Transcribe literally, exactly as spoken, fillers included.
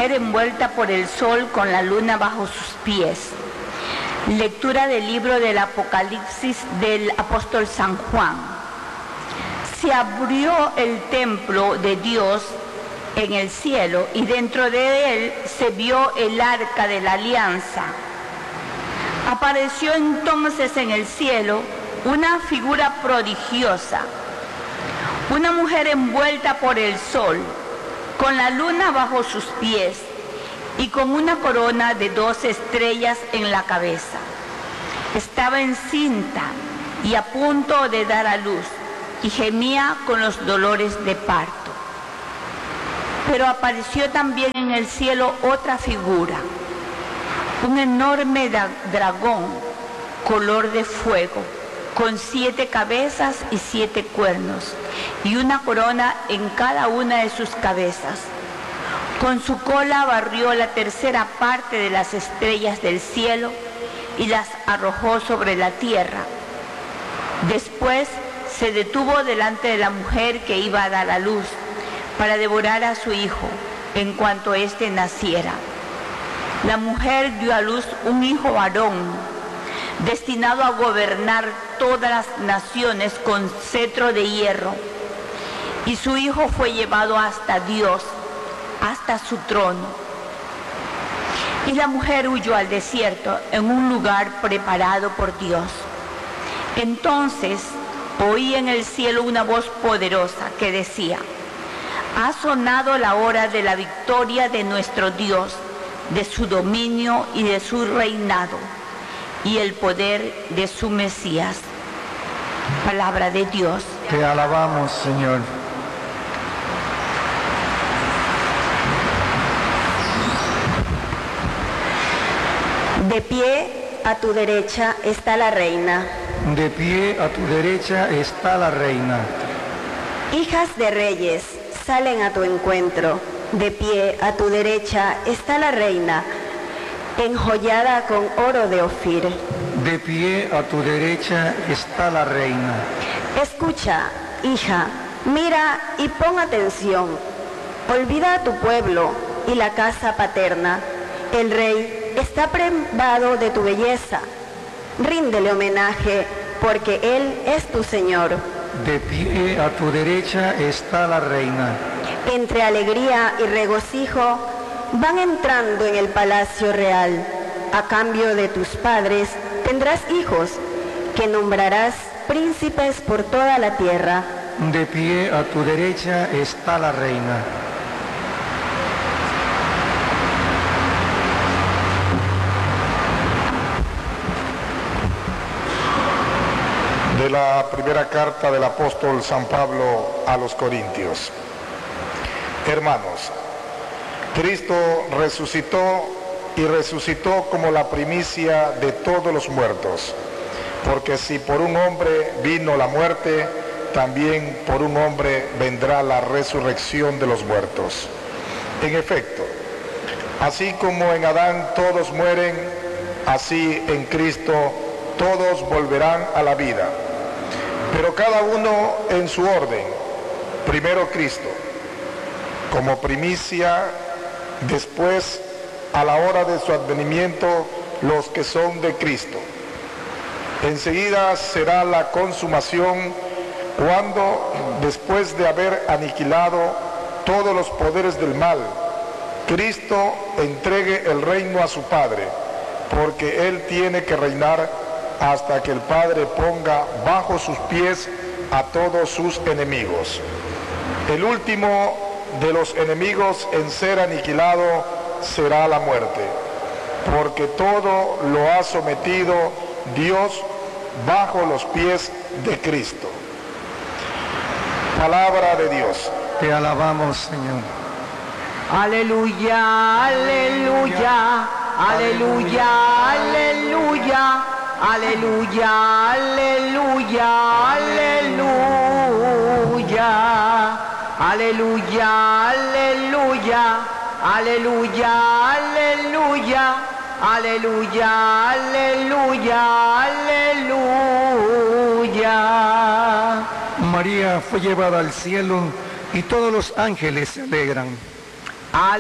mujer envuelta por el sol con la luna bajo sus pies. Lectura del libro del Apocalipsis del apóstol San Juan. Se abrió el templo de Dios en el cielo y dentro de él se vio el arca de la alianza. Apareció entonces en el cielo una figura prodigiosa, una mujer envuelta por el sol, con la luna bajo sus pies y con una corona de dos estrellas en la cabeza. Estaba encinta y a punto de dar a luz y gemía con los dolores de parto. Pero apareció también en el cielo otra figura, un enorme dragón, color de fuego, con siete cabezas y siete cuernos, y una corona en cada una de sus cabezas. Con su cola barrió la tercera parte de las estrellas del cielo y las arrojó sobre la tierra. Después se detuvo delante de la mujer que iba a dar a luz, para devorar a su hijo en cuanto éste naciera. La mujer dio a luz un hijo varón, destinado a gobernar todas las naciones con cetro de hierro. Y su hijo fue llevado hasta Dios, hasta su trono. Y la mujer huyó al desierto, en un lugar preparado por Dios. Entonces oí en el cielo una voz poderosa que decía: ha sonado la hora de la victoria de nuestro Dios, de su dominio y de su reinado, y el poder de su Mesías. Palabra de Dios. Te alabamos, Señor. De pie a tu derecha está la reina. De pie a tu derecha está la reina. Hijas de reyes salen a tu encuentro. De pie a tu derecha está la reina, enjollada con oro de Ofir. De pie a tu derecha está la reina. Escucha, hija, mira y pon atención. Olvida a tu pueblo y la casa paterna. El rey está privado de tu belleza. Ríndele homenaje, porque él es tu Señor. De pie a tu derecha está la reina. Entre alegría y regocijo van entrando en el palacio real. A cambio de tus padres tendrás hijos, que nombrarás príncipes por toda la tierra. De pie a tu derecha está la reina. De la primera carta del apóstol San Pablo a los Corintios. Hermanos, Cristo resucitó y resucitó como la primicia de todos los muertos, porque si por un hombre vino la muerte, también por un hombre vendrá la resurrección de los muertos. En efecto, así como en Adán todos mueren, así en Cristo todos volverán a la vida, pero cada uno en su orden. Primero Cristo, como primicia, después, a la hora de su advenimiento, los que son de Cristo. Enseguida será la consumación, cuando, después de haber aniquilado todos los poderes del mal, Cristo entregue el reino a su Padre, porque Él tiene que reinar hasta que el Padre ponga bajo sus pies a todos sus enemigos. El último de los enemigos en ser aniquilado será la muerte, porque todo lo ha sometido Dios bajo los pies de Cristo. Palabra de Dios. Te alabamos, Señor. Aleluya, aleluya, aleluya, aleluya, aleluya, aleluya, aleluya, aleluya, aleluya, aleluya, aleluya, aleluya, aleluya, aleluya. María fue llevada al cielo y todos los ángeles se alegran.